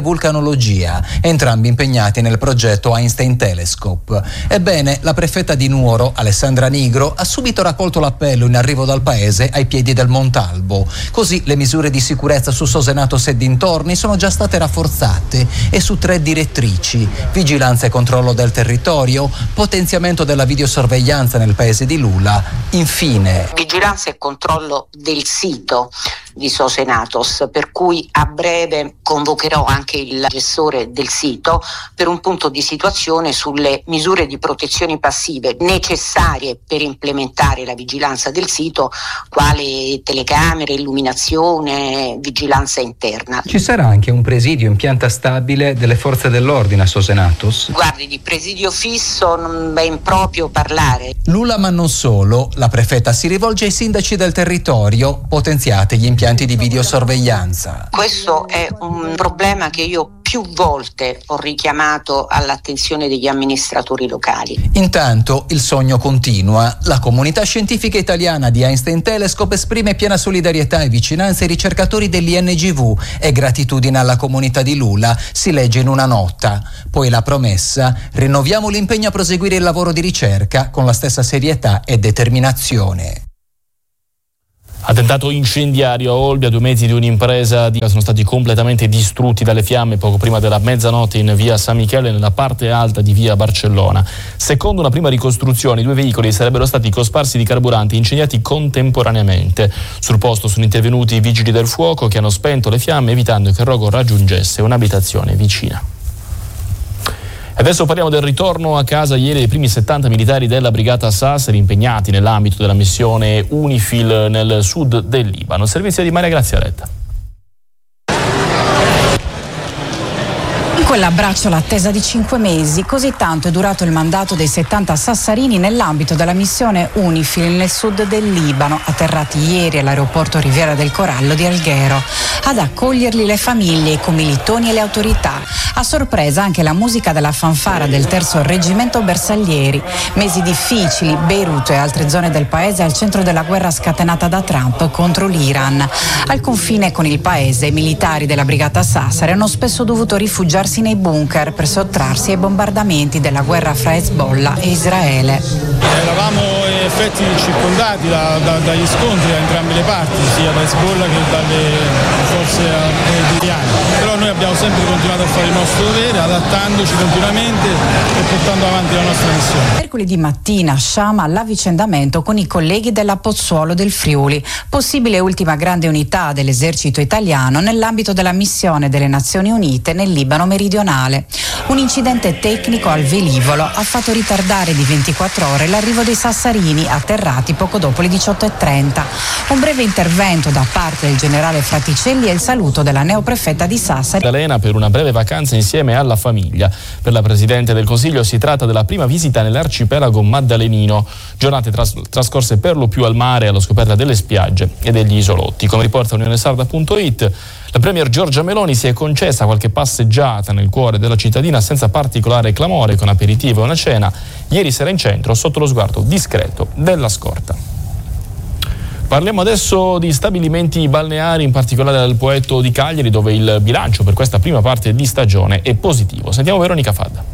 vulcanologia, entrambi impegnati nel progetto Einstein Telescope. Ebbene, la prefetta di Nuoro, Alessandra Nigro, ha subito raccolto l'appello in arrivo dal paese ai piedi del Montalbo. Così le misure di sicurezza su Sosenatos e dintorni sono già state rafforzate e su 3 direttrici: vigilanza e controllo del territorio, potenziamento della videosorveglianza nel paese di Lula, infine vigilanza e controllo del sito di Sosenatos, per cui a breve convocherò anche il gestore del sito per un punto di situazione sulle misure di protezione passive necessarie per implementare la vigilanza del sito, quale telecamere, illuminazione, vigilanza interna. Ci sarà anche un presidio in pianta stabile delle forze dell'ordine a Sosenatos? Guardi, di presidio fisso non ben proprio parlare. Lula, ma non solo. La prefetta si rivolge ai sindaci del territorio: potenziate gli impianti di videosorveglianza. Questo è un problema che io più volte ho richiamato all'attenzione degli amministratori locali. Intanto il sogno continua. La comunità scientifica italiana di Einstein Telescope esprime piena solidarietà e vicinanza ai ricercatori dell'INGV e gratitudine alla comunità di Lula, si legge in una nota. Poi la promessa: rinnoviamo l'impegno a proseguire il lavoro di ricerca con la stessa serietà e determinazione. Attentato incendiario a Olbia, 2 mezzi di un'impresa sono stati completamente distrutti dalle fiamme poco prima della mezzanotte in via San Michele, nella parte alta di via Barcellona. Secondo una prima ricostruzione, i 2 veicoli sarebbero stati cosparsi di carburante e incendiati contemporaneamente. Sul posto sono intervenuti i vigili del fuoco che hanno spento le fiamme, evitando che il rogo raggiungesse un'abitazione vicina. Adesso parliamo del ritorno a casa ieri dei primi 70 militari della brigata Sassari impegnati nell'ambito della missione UNIFIL nel sud del Libano. Servizio di Maria Grazia Retta. Quell'abbraccio l'attesa di 5 mesi, così tanto è durato il mandato dei 70 sassarini nell'ambito della missione UNIFIL nel sud del Libano, atterrati ieri all'aeroporto Riviera del Corallo di Alghero. Ad accoglierli le famiglie, i commilitoni e le autorità. A sorpresa anche la musica della fanfara del 3° Reggimento Bersaglieri. Mesi difficili, Beirut e altre zone del paese al centro della guerra scatenata da Trump contro l'Iran. Al confine con il paese, i militari della brigata Sassari hanno spesso dovuto rifugiarsi nei bunker per sottrarsi ai bombardamenti della guerra fra Hezbollah e Israele. Eravamo in effetti circondati dagli scontri da entrambe le parti, sia da Hezbollah che dalle forze israeliane. Però noi abbiamo sempre continuato a fare il nostro dovere, adattandoci continuamente e portando avanti la nostra missione. Mercoledì mattina Sciama all'avvicendamento con i colleghi della Pozzuolo del Friuli, possibile ultima grande unità dell'esercito italiano nell'ambito della missione delle Nazioni Unite nel Libano meridionale. Un incidente tecnico al velivolo ha fatto ritardare di 24 ore l'arrivo dei sassarini atterrati poco dopo le 18:30. Un breve intervento da parte del generale Fraticelli e il saluto della neoprefetta di Sassari. Elena per una breve vacanza insieme alla famiglia. Per la Presidente del Consiglio si tratta della prima visita nell'arcipelago maddalenino. Giornate trascorse per lo più al mare, alla scoperta delle spiagge e degli isolotti. Come riporta unionesarda.it, la Premier Giorgia Meloni si è concessa qualche passeggiata nel cuore della cittadina senza particolare clamore, con aperitivo e una cena, ieri sera in centro sotto lo sguardo discreto della scorta. Parliamo adesso di stabilimenti balneari, in particolare del Poetto di Cagliari, dove il bilancio per questa prima parte di stagione è positivo. Sentiamo Veronica Fadda.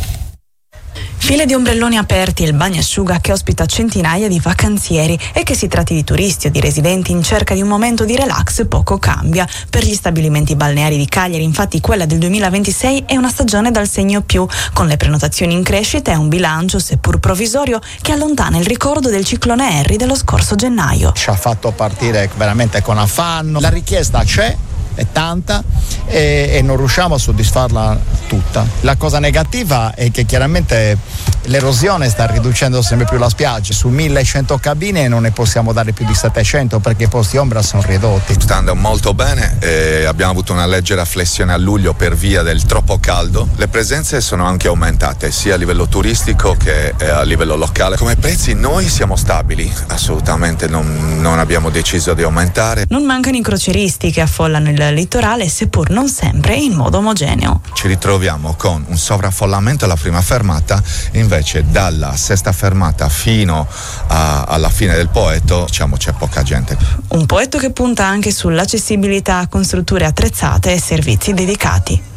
File di ombrelloni aperti e il bagnasciuga che ospita centinaia di vacanzieri, e che si tratti di turisti o di residenti in cerca di un momento di relax poco cambia. Per gli stabilimenti balneari di Cagliari infatti quella del 2026 è una stagione dal segno più, con le prenotazioni in crescita e un bilancio seppur provvisorio che allontana il ricordo del ciclone Harry dello scorso gennaio. Ci ha fatto partire veramente con affanno, la richiesta c'è, è tanta e non riusciamo a soddisfarla tutta. La cosa negativa è che chiaramente l'erosione sta riducendo sempre più la spiaggia. Su 1100 cabine non ne possiamo dare più di 700 perché i posti ombra sono ridotti. Sta andando molto bene, abbiamo avuto una leggera flessione a luglio per via del troppo caldo. Le presenze sono anche aumentate sia a livello turistico che a livello locale. Come prezzi noi siamo stabili, assolutamente non abbiamo deciso di aumentare. Non mancano i croceristi che affollano il litorale, seppur non sempre in modo omogeneo. Ci ritroviamo con un sovraffollamento alla prima fermata, invece dalla sesta fermata fino alla fine del Poetto diciamo c'è poca gente. Un Poetto che punta anche sull'accessibilità con strutture attrezzate e servizi dedicati.